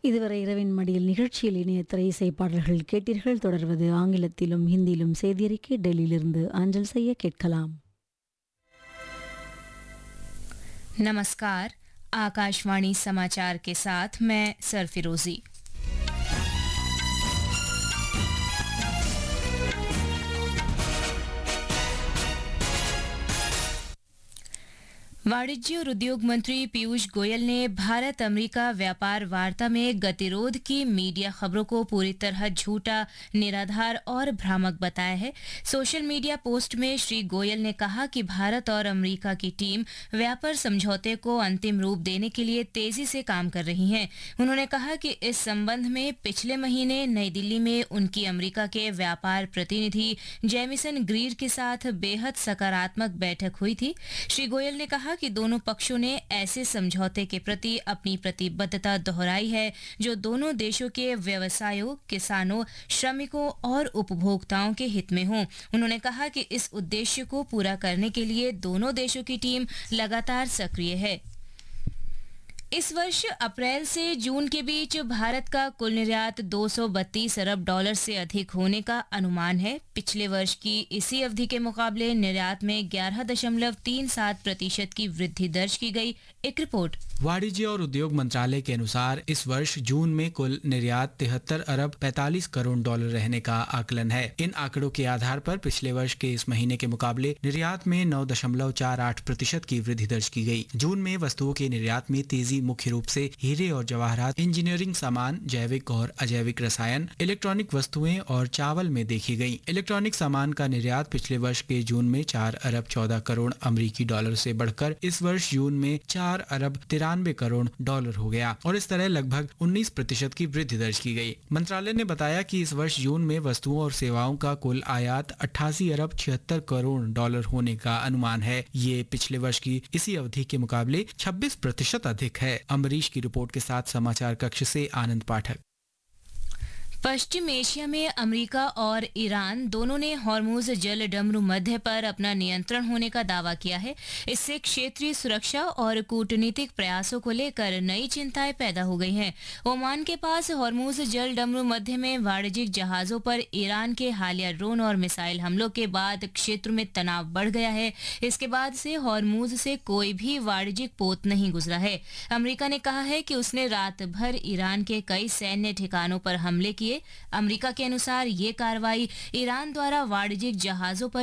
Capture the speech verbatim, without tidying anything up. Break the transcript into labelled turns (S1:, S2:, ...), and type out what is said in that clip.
S1: இதுவரை இரவின் மடியில் நிகழ்ச்சியில் இணைய திரை இசை பாடல்கள் கேட்டீர்கள். தொடர்வது ஆங்கிலத்திலும் ஹிந்தியிலும் செய்தியறிக்கை டெல்லியிலிருந்து அஞ்சல் செய்ய கேட்கலாம்.
S2: नमस्कार, आकाशवाणी समाचार के साथ मैं सरफिरोजी। वाणिज्य और उद्योग मंत्री पीयूष गोयल ने भारत अमेरिका व्यापार वार्ता में गतिरोध की मीडिया खबरों को पूरी तरह झूठा, निराधार और भ्रामक बताया है। सोशल मीडिया पोस्ट में श्री गोयल ने कहा कि भारत और अमेरिका की टीम व्यापार समझौते को अंतिम रूप देने के लिए तेजी से काम कर रही है। उन्होंने कहा कि इस संबंध में पिछले महीने नई दिल्ली में उनकी अमेरिका के व्यापार प्रतिनिधि जेमिसन ग्रीर के साथ बेहद सकारात्मक बैठक हुई थी। श्री गोयल ने कहा कि दोनों पक्षों ने ऐसे समझौते के प्रति अपनी प्रतिबद्धता दोहराई है जो दोनों देशों के व्यवसायों, किसानों, श्रमिकों और उपभोक्ताओं के हित में हों। उन्होंने कहा कि इस उद्देश्य को पूरा करने के लिए दोनों देशों की टीम लगातार सक्रिय है। इस वर्ष अप्रैल से जून के बीच भारत का कुल निर्यात दो सौ बत्तीस अरब डॉलर से अधिक होने का अनुमान है। पिछले वर्ष की इसी अवधि के मुकाबले निर्यात में ग्यारह दशमलव तीन सात प्रतिशत की वृद्धि दर्ज की गई। एक रिपोर्ट।
S3: वाणिज्य और उद्योग मंत्रालय के अनुसार इस वर्ष जून में कुल निर्यात तिहत्तर अरब पैंतालीस करोड़ डॉलर रहने का आकलन है। इन आंकड़ों के आधार पर पिछले वर्ष के इस महीने के मुकाबले निर्यात में नौ दशमलव चार आठ प्रतिशत की वृद्धि दर्ज की गई। जून में वस्तुओं के निर्यात में तेजी मुख्य रूप से हीरे और जवाहरात, इंजीनियरिंग सामान, जैविक और अजैविक रसायन, इलेक्ट्रॉनिक वस्तुएं और चावल में देखी गई। इलेक्ट्रॉनिक सामान का निर्यात पिछले वर्ष के जून में चार अरब चौदह करोड़ अमरीकी डॉलर से बढ़कर इस वर्ष जून में चार अरब तिरानवे करोड़ डॉलर हो गया और इस तरह लगभग उन्नीस प्रतिशत की वृद्धि दर्ज की गई। मंत्रालय ने बताया कि इस वर्ष जून में वस्तुओं और सेवाओं का कुल आयात अट्ठासी अरब छिहत्तर करोड़ डॉलर होने का अनुमान है। ये पिछले वर्ष की इसी अवधि के मुकाबले छब्बीस प्रतिशत अधिक है। अमरीश की रिपोर्ट के साथ समाचार कक्ष से आनंद पाठक।
S2: पश्चिम एशिया में अमेरिका और ईरान दोनों ने हॉर्मुज जल डमरू मध्य पर अपना नियंत्रण होने का दावा किया है। इससे क्षेत्रीय सुरक्षा और कूटनीतिक प्रयासों को लेकर नई चिंताएं पैदा हो गई हैं। ओमान के पास हॉर्मुज जल डमरू मध्य में वाणिज्यिक जहाजों पर ईरान के हालिया ड्रोन और मिसाइल हमलों के बाद क्षेत्र में तनाव बढ़ गया है। इसके बाद से हॉर्मुज से कोई भी वाणिज्यिक पोत नहीं गुजरा है। अमेरिका ने कहा है कि उसने रात भर ईरान के कई सैन्य ठिकानों पर हमले किए। अमेरिका के अनुसार ये कार्रवाई ईरान द्वारा वाणिज्यिक जहाजों पर